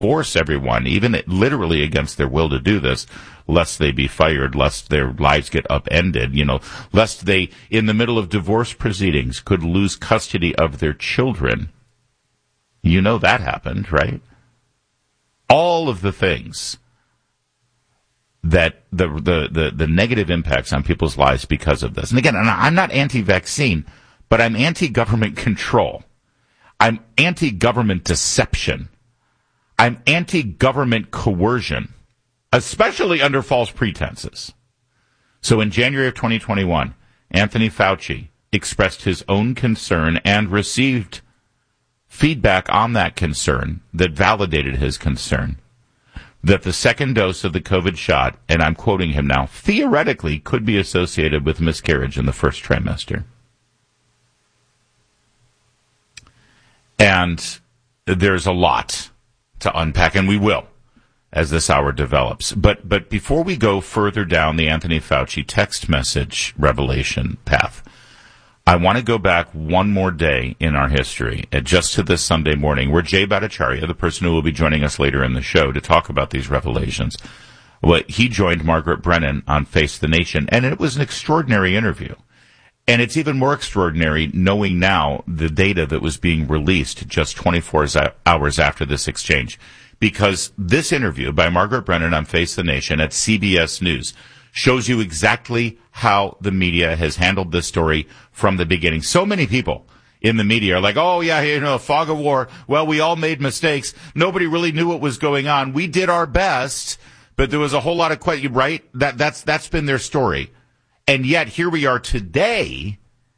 force everyone, even literally against their will to do this, lest they be fired, lest their lives get upended, lest they, in the middle of divorce proceedings, could lose custody of their children. That happened, right? All of the things that the negative impacts on people's lives because of this. And again, I'm not anti-vaccine, but I'm anti-government control. I'm anti-government deception. I'm anti-government coercion, especially under false pretenses. So in January of 2021, Anthony Fauci expressed his own concern and received feedback on that concern that validated his concern that the second dose of the COVID shot, and I'm quoting him now, theoretically could be associated with miscarriage in the first trimester. And there's a lot to unpack, and we will as this hour develops. But before we go further down the Anthony Fauci text message revelation path, I want to go back one more day in our history, just to this Sunday morning, where Jay Bhattacharya, the person who will be joining us later in the show to talk about these revelations, he joined Margaret Brennan on Face the Nation, and it was an extraordinary interview. And it's even more extraordinary knowing now the data that was being released just 24 hours after this exchange. Because this interview by Margaret Brennan on Face the Nation at CBS News shows you exactly how the media has handled this story from the beginning. So many people in the media are like, oh, yeah, fog of war. Well, we all made mistakes. Nobody really knew what was going on. We did our best, but there was a whole lot of questions, right? That's been their story. And yet here we are today,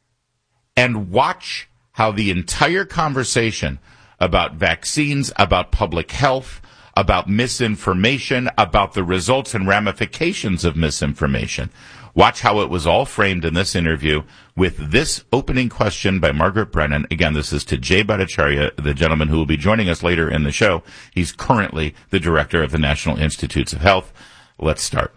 and watch how the entire conversation about vaccines, about public health, about misinformation, about the results and ramifications of misinformation. Watch how it was all framed in this interview with this opening question by Margaret Brennan. Again, this is to Jay Bhattacharya, the gentleman who will be joining us later in the show. He's currently the director of the National Institutes of Health. Let's start.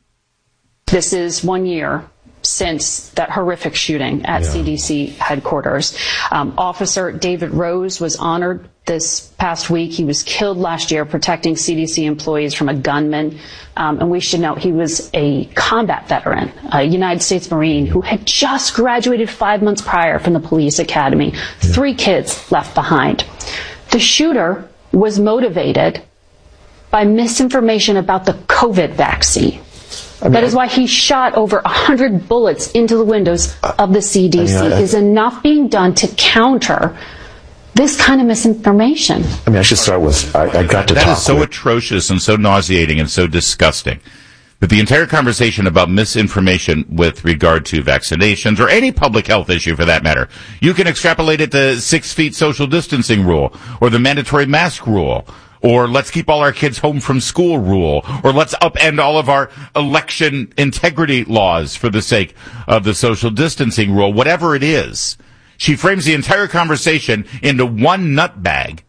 This is 1 year since that horrific shooting at CDC headquarters. Officer David Rose was honored this past week. He was killed last year protecting CDC employees from a gunman. And we should note he was a combat veteran, a United States Marine who had just graduated 5 months prior from the police academy. 3 kids left behind. The shooter was motivated by misinformation about the COVID vaccine. That is why he shot over 100 bullets into the windows of the CDC. Is enough being done to counter this kind of misinformation? I should start with, I got to talk. That is so atrocious and so nauseating and so disgusting. But the entire conversation about misinformation with regard to vaccinations or any public health issue for that matter, you can extrapolate it to 6 feet social distancing rule or the mandatory mask rule, or let's keep all our kids home from school rule, or let's upend all of our election integrity laws for the sake of the social distancing rule, whatever it is. She frames the entire conversation into one nutbag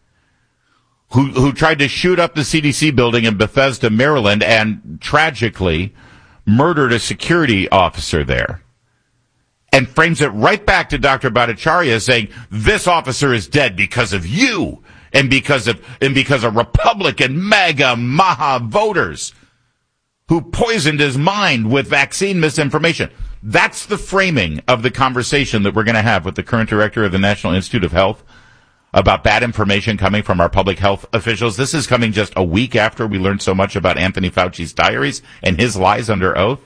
who tried to shoot up the CDC building in Bethesda, Maryland, and tragically murdered a security officer there. And frames it right back to Dr. Bhattacharya saying, this officer is dead because of you. And because of Republican MAGA Maha voters who poisoned his mind with vaccine misinformation. That's the framing of the conversation that we're going to have with the current director of the National Institute of Health about bad information coming from our public health officials. This is coming just a week after we learned so much about Anthony Fauci's diaries and his lies under oath.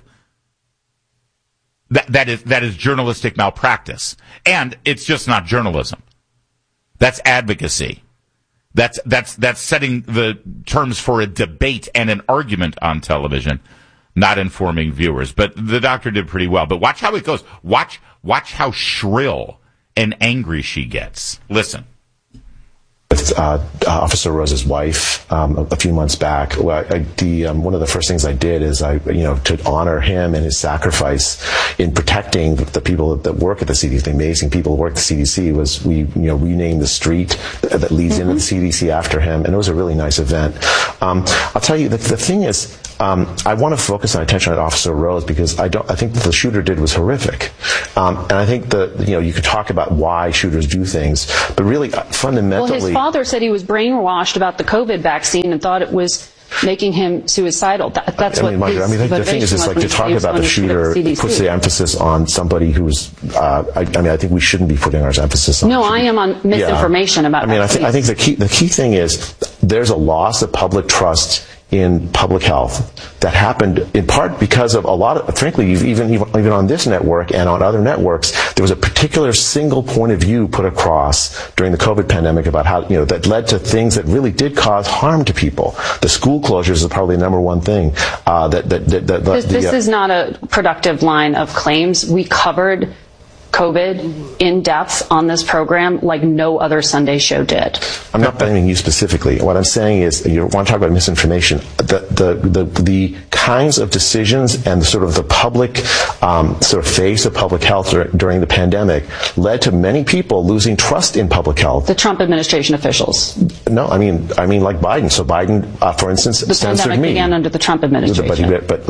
That is journalistic malpractice. And it's just not journalism. That's advocacy. That's setting the terms for a debate and an argument on television, not informing viewers. But the doctor did pretty well. But watch how it goes. Watch how shrill and angry she gets. Listen. With Officer Rose's wife a few months back, one of the first things I did is to honor him and his sacrifice in protecting the people that work at the CDC, the amazing people who work at the CDC. Was we renamed the street that leads into the CDC after him, and it was a really nice event. I'll tell you that the thing is, I want to focus my attention on Officer Rose because I think that the shooter did was horrific. And I think you could talk about why shooters do things, but really fundamentally. Well, his father said he was brainwashed about the COVID vaccine and thought it was making him suicidal. That's what the thing is like to talk about the shooter puts the emphasis on somebody who's. I think we shouldn't be putting our emphasis on. No, I am on misinformation about. I think the key thing is there's a loss of public trust in public health that happened in part because of a lot of, frankly, even on this network and on other networks, there was a particular single point of view put across during the COVID pandemic about how, that led to things that really did cause harm to people. The school closures is probably the number one thing. This is not a productive line of claims. We covered COVID in depth on this program like no other Sunday show did. I'm not blaming you specifically. What I'm saying is, you want to talk about misinformation. The kinds of decisions and the public sort of face of public health during the pandemic led to many people losing trust in public health. The Trump administration officials. No, I mean like Biden. So Biden, for instance, the censored pandemic began under the Trump administration.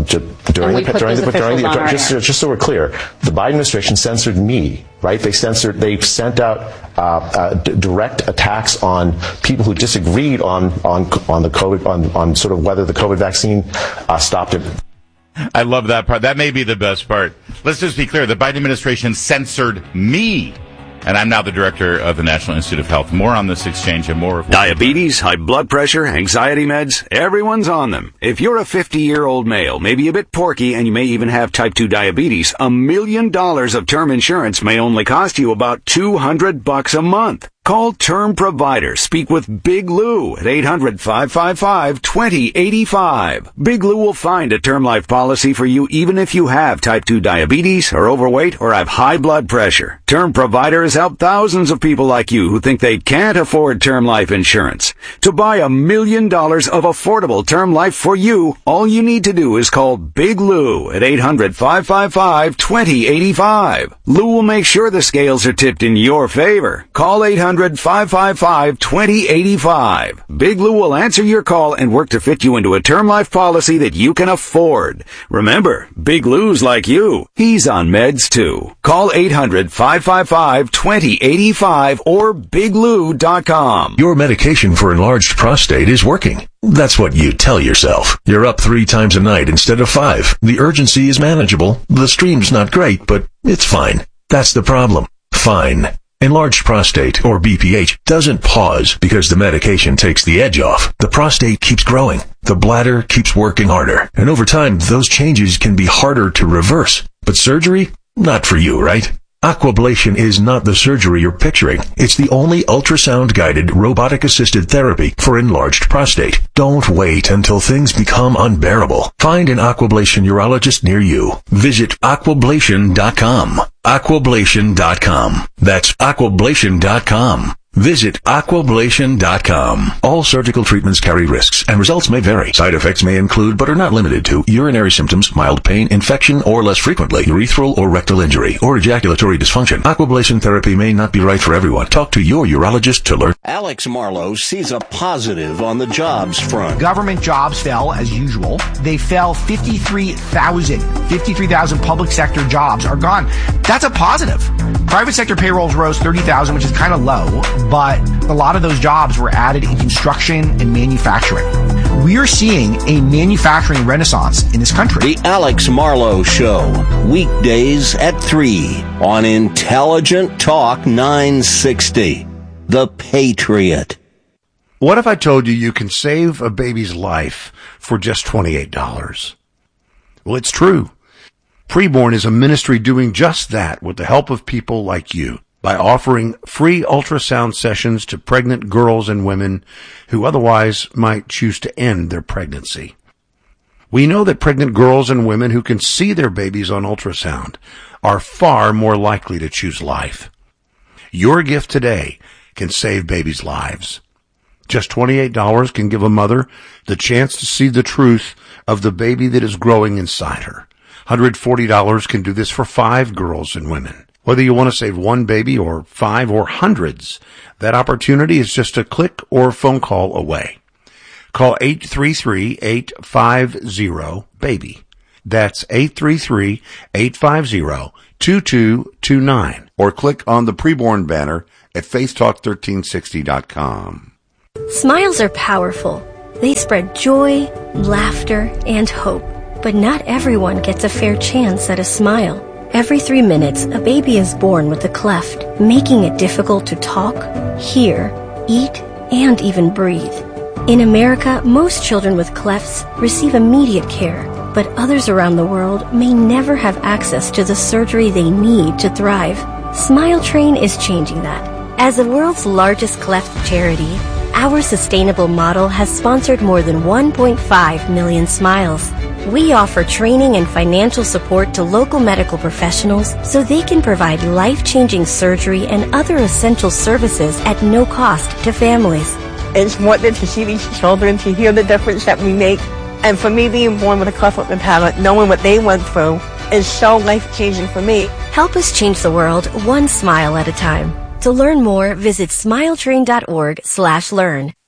Just so we're clear, the Biden administration censored me. Right? They sent out direct attacks on people who disagreed on the COVID, on sort of whether the COVID vaccine stopped it. I love that part. That may be the best part. Let's just be clear. The Biden administration censored me. And I'm now the director of the National Institute of Health. More on this exchange and more. Diabetes, high blood pressure, anxiety meds, everyone's on them. If you're a 50-year-old male, maybe a bit porky, and you may even have type 2 diabetes, $1 million of term insurance may only cost you about $200 a month. Call Term Provider. Speak with Big Lou at 800-555-2085. Big Lou will find a term life policy for you even if you have type 2 diabetes, are overweight, or have high blood pressure. Term Provider has helped thousands of people like you who think they can't afford term life insurance. To buy $1 million of affordable term life for you, all you need to do is call Big Lou at 800-555-2085. Lou will make sure the scales are tipped in your favor. Call 800-555-2085. Big Lou will answer your call and work to fit you into a term life policy that you can afford. Remember, Big Lou's like you. He's on meds too. Call 800-555-2085 or biglou.com. Your medication for enlarged prostate is working. That's what you tell yourself. You're up 3 times a night instead of 5. The urgency is manageable. The stream's not great, but it's fine. That's the problem. Fine. Enlarged prostate, or BPH, doesn't pause because the medication takes the edge off. The prostate keeps growing. The bladder keeps working harder. And over time, those changes can be harder to reverse. But surgery? Not for you, right? Aquablation is not the surgery you're picturing. It's the only ultrasound-guided, robotic-assisted therapy for enlarged prostate. Don't wait until things become unbearable. Find an Aquablation urologist near you. Visit aquablation.com. Aquablation.com. That's aquablation.com. Visit aquablation.com. All surgical treatments carry risks, and results may vary. Side effects may include, but are not limited to, urinary symptoms, mild pain, infection, or less frequently, urethral or rectal injury, or ejaculatory dysfunction. Aquablation therapy may not be right for everyone. Talk to your urologist to learn. Alex Marlowe sees a positive on the jobs front. Government jobs fell as usual. They fell 53,000. 53,000 public sector jobs are gone. That's a positive. Private sector payrolls rose 30,000, which is kind of low, but a lot of those jobs were added in construction and manufacturing. We are seeing a manufacturing renaissance in this country. The Alex Marlowe Show, weekdays at 3 on Intelligent Talk 960. The Patriot. What if I told you can save a baby's life for just $28? Well, it's true. Preborn is a ministry doing just that with the help of people like you, by offering free ultrasound sessions to pregnant girls and women who otherwise might choose to end their pregnancy. We know that pregnant girls and women who can see their babies on ultrasound are far more likely to choose life. Your gift today can save babies' lives. Just $28 can give a mother the chance to see the truth of the baby that is growing inside her. $140 can do this for 5 girls and women. Whether you want to save 1 baby or 5 or hundreds, that opportunity is just a click or a phone call away. Call 833-850-BABY. That's 833-850-2229. Or click on the preborn banner at faithtalk1360.com. Smiles are powerful. They spread joy, laughter, and hope. But not everyone gets a fair chance at a smile. Every 3 minutes, a baby is born with a cleft, making it difficult to talk, hear, eat, and even breathe. In America, most children with clefts receive immediate care, but others around the world may never have access to the surgery they need to thrive. Smile Train is changing that. As the world's largest cleft charity, our sustainable model has sponsored more than 1.5 million smiles. We offer training and financial support to local medical professionals so they can provide life-changing surgery and other essential services at no cost to families. It's important to see these children, to hear the difference that we make. And for me, being born with a cleft lip and palate, knowing what they went through, is so life-changing for me. Help us change the world one smile at a time. To learn more, visit smiletrain.org/learn.